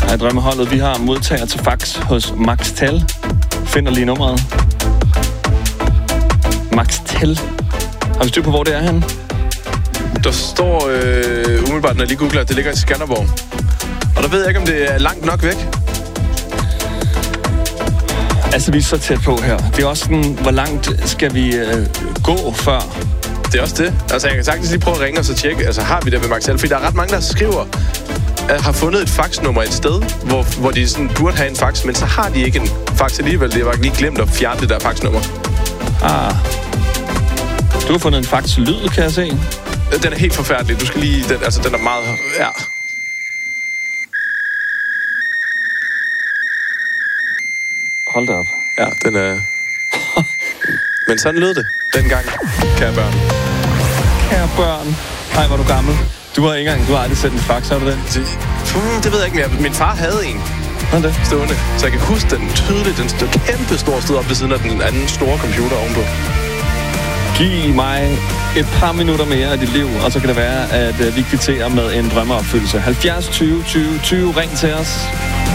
Hej Drømmeholdet, vi har modtager til fax hos Max Tel. Finder lige nummeret. Max Tel. Har vi styr på, hvor det er henne? Der står umiddelbart, når jeg lige googler, at det ligger i Skanderborg. Og der ved jeg ikke, om det er langt nok væk. Altså, vi er så tæt på her. Det er også sådan, hvor langt skal vi gå før? Det er også det. Altså, jeg kan sagtens lige prøve at ringe og så tjekke, altså har vi det med Max Tel? Fordi der er ret mange, der skriver, at har fundet et faxnummer et sted, hvor de sådan burde have en fax, men så har de ikke en fax alligevel. Det var lige glemt at fjerne det der faxnummer. Ah. Du har fundet en fax-lyd, kan jeg se. Den er helt forfærdelig. Du skal lige... Den er meget... Ja. Hold da op. Ja, den er... Men sådan lød det dengang, kære børn. Kære børn. Ej, var du gammel. Du har aldrig sendt en fax, har du den? Det ved jeg ikke mere. Min far havde en. Hvad det? Stående. Så jeg kan huske den tydeligt. Den stod kæmpe stor sted op ved siden af den anden store computer ovenpå. Giv mig et par minutter mere af dit liv, og så kan det være, at vi kvitterer med en drømmeopfyldelse. 70 20 20 20. Ring til os.